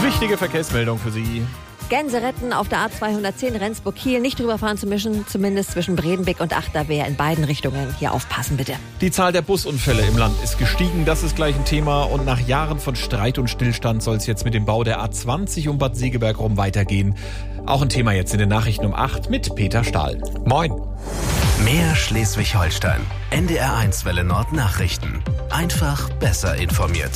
Wichtige Verkehrsmeldung für Sie. Gänse retten auf der A210 Rendsburg-Kiel. Nicht drüber fahren zu mischen, zumindest zwischen Bredenbeck und Achterwehr in beiden Richtungen. Hier aufpassen bitte. Die Zahl der Busunfälle im Land ist gestiegen. Das ist gleich ein Thema. Und nach Jahren von Streit und Stillstand soll es jetzt mit dem Bau der A20 um Bad Segeberg rum weitergehen. Auch ein Thema jetzt in den Nachrichten um 8 mit Peter Stahl. Moin. Mehr Schleswig-Holstein. NDR1 Welle Nord Nachrichten. Einfach besser informiert.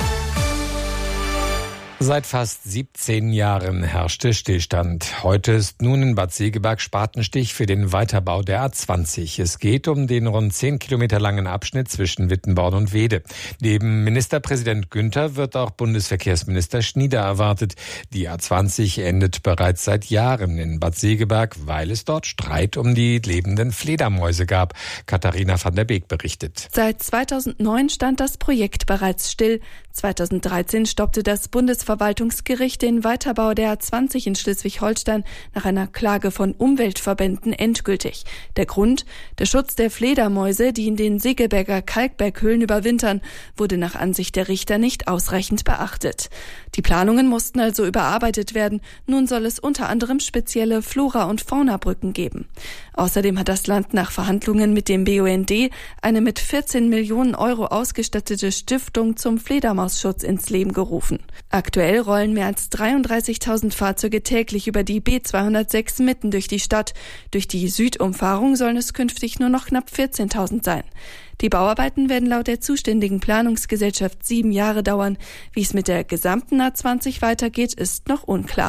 Seit fast 17 Jahren herrschte Stillstand. Heute ist nun in Bad Segeberg Spatenstich für den Weiterbau der A20. Es geht um den rund 10 Kilometer langen Abschnitt zwischen Wittenborn und Wede. Neben Ministerpräsident Günther wird auch Bundesverkehrsminister Schnieder erwartet. Die A20 endet bereits seit Jahren in Bad Segeberg, weil es dort Streit um die lebenden Fledermäuse gab. Katharina van der Beek berichtet. Seit 2009 stand das Projekt bereits still. 2013 stoppte das Bundesverwaltungsgericht den Weiterbau der A20 in Schleswig-Holstein nach einer Klage von Umweltverbänden endgültig. Der Grund? Der Schutz der Fledermäuse, die in den Segeberger Kalkberghöhlen überwintern, wurde nach Ansicht der Richter nicht ausreichend beachtet. Die Planungen mussten also überarbeitet werden. Nun soll es unter anderem spezielle Flora- und Faunabrücken geben. Außerdem hat das Land nach Verhandlungen mit dem BUND eine mit 14 Millionen Euro ausgestattete Stiftung zum Fledermausschutz ins Leben gerufen. Aktuell rollen mehr als 33.000 Fahrzeuge täglich über die B206 mitten durch die Stadt. Durch die Südumfahrung sollen es künftig nur noch knapp 14.000 sein. Die Bauarbeiten werden laut der zuständigen Planungsgesellschaft 7 Jahre dauern. Wie es mit der gesamten A20 weitergeht, ist noch unklar.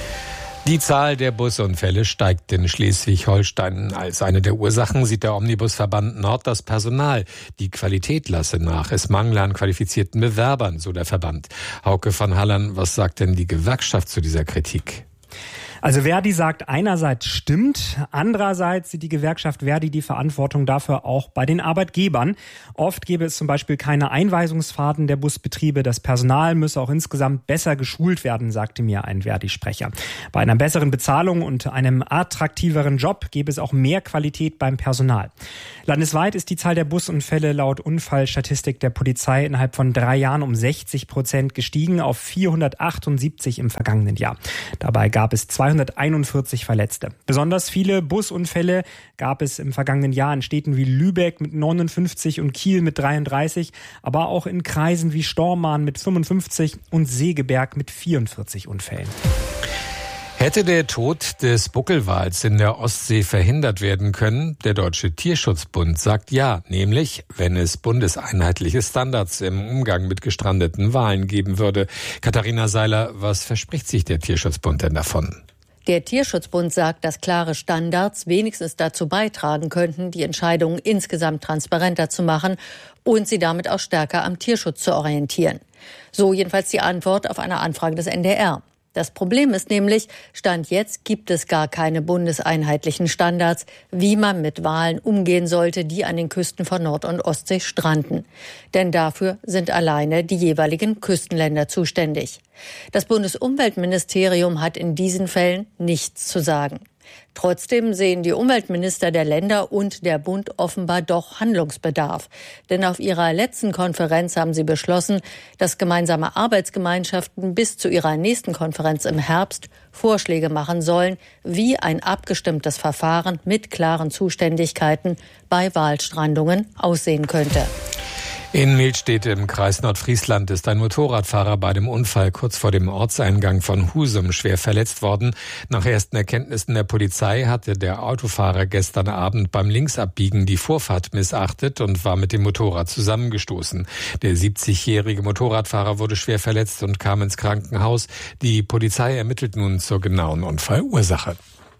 Die Zahl der Busunfälle steigt in Schleswig-Holstein. Als eine der Ursachen sieht der Omnibusverband Nord das Personal. Die Qualität lasse nach. Es mangle an qualifizierten Bewerbern, so der Verband. Hauke van Hallern, was sagt denn die Gewerkschaft zu dieser Kritik? Also Verdi sagt, einerseits stimmt, andererseits sieht die Gewerkschaft Verdi die Verantwortung dafür auch bei den Arbeitgebern. Oft gäbe es zum Beispiel keine Einweisungsfahrten der Busbetriebe. Das Personal müsse auch insgesamt besser geschult werden, sagte mir ein Verdi-Sprecher. Bei einer besseren Bezahlung und einem attraktiveren Job gäbe es auch mehr Qualität beim Personal. Landesweit ist die Zahl der Busunfälle laut Unfallstatistik der Polizei innerhalb von 3 Jahren um 60% gestiegen auf 478 im vergangenen Jahr. Dabei gab es 241 Verletzte. Besonders viele Busunfälle gab es im vergangenen Jahr in Städten wie Lübeck mit 59 und Kiel mit 33, aber auch in Kreisen wie Stormarn mit 55 und Segeberg mit 44 Unfällen. Hätte der Tod des Buckelwals in der Ostsee verhindert werden können? Der Deutsche Tierschutzbund sagt ja, nämlich wenn es bundeseinheitliche Standards im Umgang mit gestrandeten Walen geben würde. Katharina Seiler, was verspricht sich der Tierschutzbund denn davon? Der Tierschutzbund sagt, dass klare Standards wenigstens dazu beitragen könnten, die Entscheidungen insgesamt transparenter zu machen und sie damit auch stärker am Tierschutz zu orientieren. So jedenfalls die Antwort auf eine Anfrage des NDR. Das Problem ist nämlich, Stand jetzt gibt es gar keine bundeseinheitlichen Standards, wie man mit Walen umgehen sollte, die an den Küsten von Nord- und Ostsee stranden. Denn dafür sind alleine die jeweiligen Küstenländer zuständig. Das Bundesumweltministerium hat in diesen Fällen nichts zu sagen. Trotzdem sehen die Umweltminister der Länder und der Bund offenbar doch Handlungsbedarf. Denn auf ihrer letzten Konferenz haben sie beschlossen, dass gemeinsame Arbeitsgemeinschaften bis zu ihrer nächsten Konferenz im Herbst Vorschläge machen sollen, wie ein abgestimmtes Verfahren mit klaren Zuständigkeiten bei Walstrandungen aussehen könnte. In Mehlstedt im Kreis Nordfriesland ist ein Motorradfahrer bei dem Unfall kurz vor dem Ortseingang von Husum schwer verletzt worden. Nach ersten Erkenntnissen der Polizei hatte der Autofahrer gestern Abend beim Linksabbiegen die Vorfahrt missachtet und war mit dem Motorrad zusammengestoßen. Der 70-jährige Motorradfahrer wurde schwer verletzt und kam ins Krankenhaus. Die Polizei ermittelt nun zur genauen Unfallursache.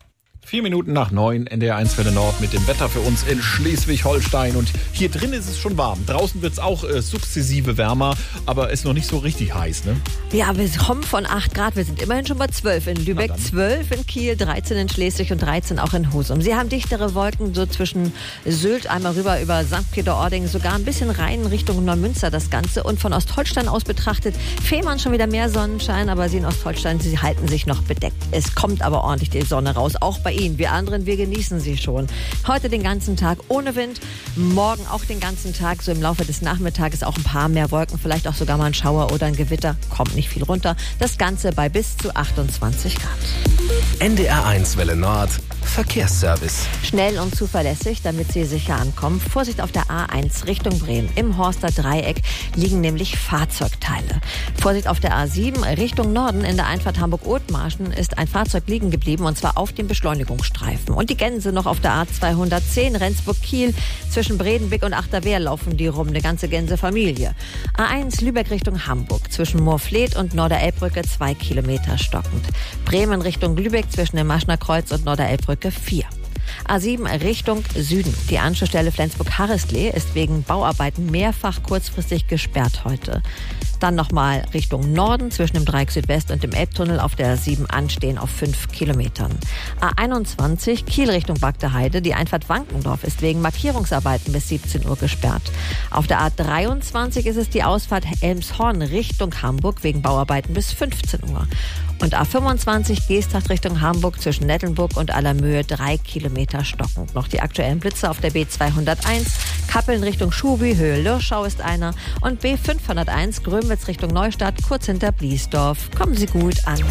4 Minuten nach 9, NDR1 Welle Nord mit dem Wetter für uns in Schleswig-Holstein. Und hier drin ist es schon warm. Draußen wird es auch sukzessive wärmer, aber ist noch nicht so richtig heiß, ne? Ja, wir kommen von 8 Grad. Wir sind immerhin schon bei 12 in Lübeck, 12 in Kiel, 13 in Schleswig und 13 auch in Husum. Sie haben dichtere Wolken so zwischen Sylt, einmal rüber über St. Peter-Ording, sogar ein bisschen rein Richtung Neumünster das Ganze. Und von Ostholstein aus betrachtet, Fehmarn schon wieder mehr Sonnenschein, aber Sie in Ostholstein, Sie halten sich noch bedeckt. Es kommt aber ordentlich die Sonne raus, auch bei ihn. Wir anderen, wir genießen sie schon. Heute den ganzen Tag ohne Wind, morgen auch den ganzen Tag, so im Laufe des Nachmittages auch ein paar mehr Wolken, vielleicht auch sogar mal ein Schauer oder ein Gewitter. Kommt nicht viel runter. Das Ganze bei bis zu 28 Grad. NDR1 Welle Nord, Verkehrsservice. Schnell und zuverlässig, damit Sie sicher ankommen. Vorsicht auf der A1 Richtung Bremen. Im Horster Dreieck liegen nämlich Fahrzeugteile. Vorsicht auf der A7 Richtung Norden. In der Einfahrt Hamburg-Othmarschen ist ein Fahrzeug liegen geblieben, und zwar auf dem Beschleunigungsstreifen. Und die Gänse noch auf der A210 Rendsburg-Kiel. Zwischen Bredenbeck und Achterwehr laufen die rum, eine ganze Gänsefamilie. A1 Lübeck Richtung Hamburg. Zwischen Moorfleet und Norderelbbrücke 2 Kilometer stockend. Bremen Richtung Lübeck zwischen dem Maschner Kreuz und Norderelbbrücke 4. A7 Richtung Süden. Die Anschlussstelle Flensburg-Harrislee ist wegen Bauarbeiten mehrfach kurzfristig gesperrt heute. Dann nochmal Richtung Norden zwischen dem Dreieck Südwest und dem Elbtunnel auf der 7 anstehen auf 5 Kilometern. A21 Kiel Richtung Bagdeheide. Die Einfahrt Wankendorf ist wegen Markierungsarbeiten bis 17 Uhr gesperrt. Auf der A23 ist es die Ausfahrt Elmshorn Richtung Hamburg wegen Bauarbeiten bis 15 Uhr. Und A25 Geesthacht Richtung Hamburg zwischen Nettelnburg und Allermöhe 3 Kilometer stockend. Noch die aktuellen Blitze auf der B201. Kappeln Richtung Schubi, Höhe Lürschau ist einer. Und B501 Grömitz Richtung Neustadt, kurz hinter Bliesdorf. Kommen Sie gut an.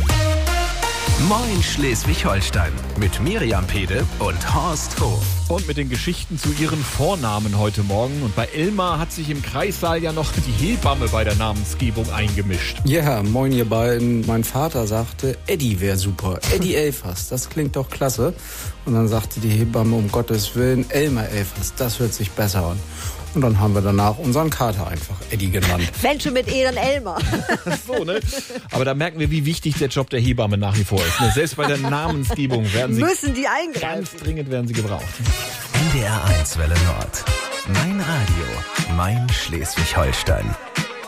Moin Schleswig-Holstein mit Miriam Pede und Horst Hof. Und mit den Geschichten zu ihren Vornamen heute Morgen. Und bei Elmar hat sich im Kreissaal ja noch die Hebamme bei der Namensgebung eingemischt. Ja, moin ihr beiden. Mein Vater sagte, Eddie wäre super. Eddie Elfers, das klingt doch klasse. Und dann sagte die Hebamme, um Gottes Willen, Elmar Elfers, das hört sich besser an. Und dann haben wir danach unseren Kater einfach Eddie genannt. Wenn schon mit E, dann Elmar. So, ne? Aber da merken wir, wie wichtig der Job der Hebamme nach wie vor ist. Ne? Selbst bei der Namensgebung werden sie müssen die eingreifen. Ganz dringend werden sie gebraucht. NDR1 Welle Nord. Mein Radio, mein Schleswig-Holstein.